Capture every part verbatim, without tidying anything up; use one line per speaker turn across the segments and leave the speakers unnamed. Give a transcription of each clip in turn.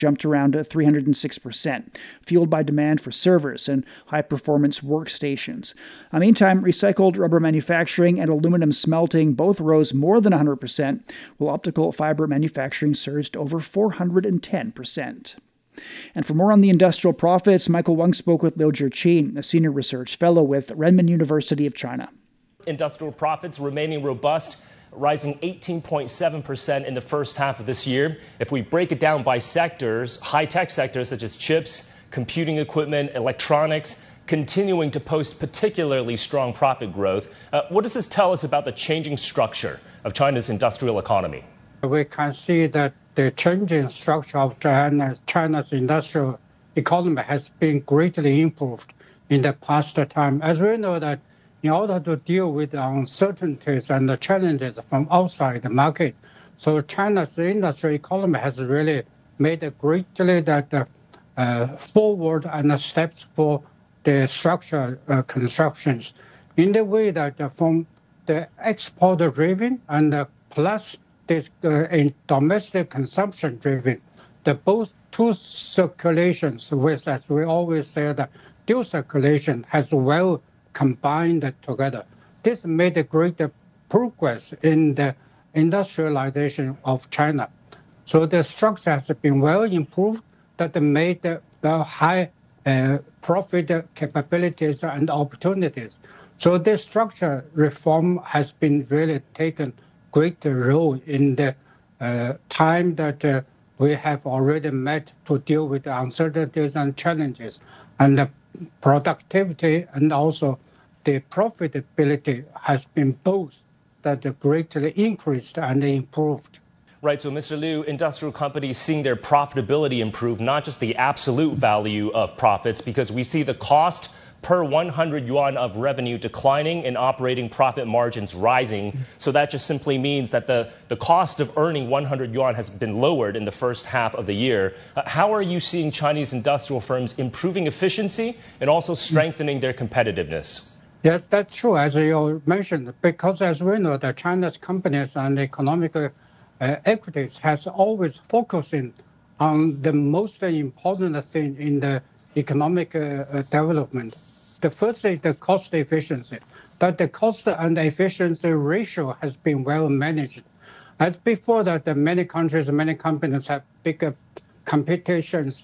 jumped around three hundred six percent, fueled by demand for servers and high-performance workstations. Uh, meantime, recycled rubber manufacturing and aluminum smelting both rose more than one hundred percent, while optical fiber manufacturing surged over four hundred ten percent. And for more on the industrial profits, Michael Wang spoke with Liu Zhiqin, a senior research fellow with Renmin University of China.
Industrial profits remaining robust, rising eighteen point seven percent in the first half of this year. If we break it down by sectors, high-tech sectors such as chips, computing equipment, electronics, continuing to post particularly strong profit growth. Uh, what does this tell us about the changing structure of China's industrial economy?
We can see that the changing structure of China, China's industrial economy has been greatly improved in the past time. As we know that in order to deal with the uncertainties and the challenges from outside the market, so China's industrial economy has really made a greatly that uh, uh, forward and steps for the structural uh, constructions in the way that uh, from the export driven and uh, plus this uh, in domestic consumption driven, the both two circulations, with as we always say, the dual circulation has well combined together. This made a great progress in the industrialization of China. So the structure has been well improved that made the, the high uh, profit capabilities and opportunities. So this structure reform has been really taken great role in the uh, time that uh, we have already met to deal with the uncertainties and challenges, and the productivity and also the profitability has been both that greatly increased and improved.
Right, so Mister Liu, industrial companies seeing their profitability improve, not just the absolute value of profits, because we see the cost per one hundred yuan of revenue declining and operating profit margins rising. So that just simply means that the, the cost of earning one hundred yuan has been lowered in the first half of the year. Uh, how are you seeing Chinese industrial firms improving efficiency and also strengthening their competitiveness?
Yes, that's true, as you mentioned, because as we know, the China's companies and economic uh, equities has always focusing on the most important thing in the economic uh, development. The first is the cost efficiency, that the cost and efficiency ratio has been well managed. As before that, the many countries, many companies have bigger competitions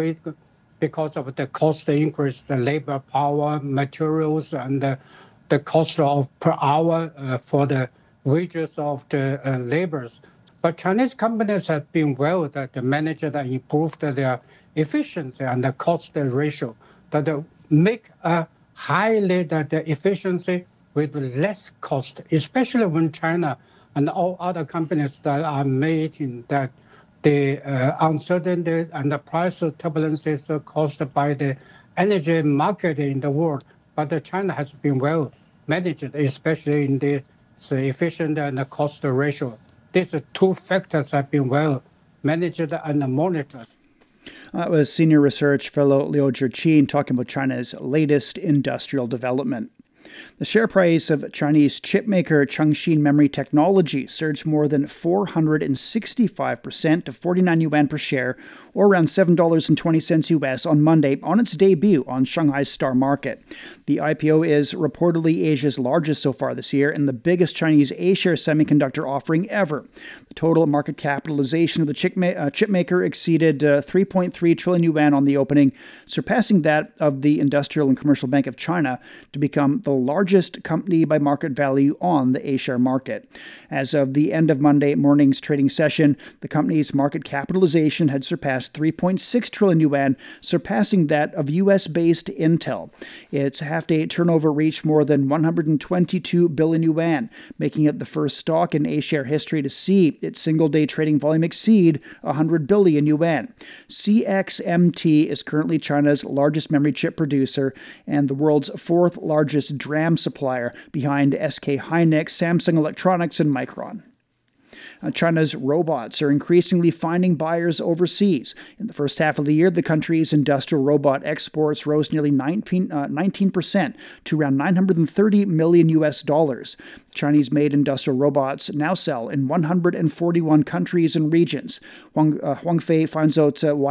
because of the cost increase, the labor power, materials, and the, the cost of per hour uh, for the wages of the uh, laborers. But Chinese companies have been well that managed and improved their efficiency and the cost ratio that make a highly that the efficiency with less cost, especially when China and all other companies that are making that the uh, uncertainty and the price turbulences caused by the energy market in the world. But China has been well managed, especially in the so efficient and the cost ratio. These two factors have been well managed and monitored.
That was Senior Research Fellow Liu Zhiqin talking about China's latest industrial development. The share price of Chinese chipmaker Chengxin Memory Technology surged more than four hundred sixty-five percent to forty-nine yuan per share, or around seven dollars and twenty cents U S on Monday on its debut on Shanghai's Star Market. The I P O is reportedly Asia's largest so far this year and the biggest Chinese A-share semiconductor offering ever. The total market capitalization of the chip, ma- uh, chip maker exceeded uh, three point three trillion yuan on the opening, surpassing that of the Industrial and Commercial Bank of China to become the largest company by market value on the A-share market. As of the end of Monday morning's trading session, the company's market capitalization had surpassed three point six trillion yuan, surpassing that of U S-based Intel. Its half-day turnover reached more than one hundred twenty-two billion yuan, making it the first stock in A-share history to see its single-day trading volume exceed one hundred billion yuan. C X M T is currently China's largest memory chip producer and the world's fourth largest DRAM supplier, behind S K Hynix, Samsung Electronics, and Micron. Uh, China's robots are increasingly finding buyers overseas. In the first half of the year, the country's industrial robot exports rose nearly nineteen percent to around nine hundred thirty million U S dollars. Chinese-made industrial robots now sell in one hundred forty-one countries and regions. Huang, uh, Huang Fei finds out uh, why